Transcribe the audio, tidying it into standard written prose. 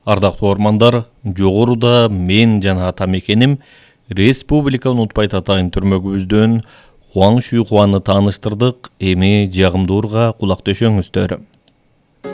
Ардактуу ормандар, жогоруда мен жана атамекеним республика унутпай татайын түрмөгүбүздөн Хуаң Шүйхуаны тааныштырдык. Эми жагымдууга кулак төшөңүздөр.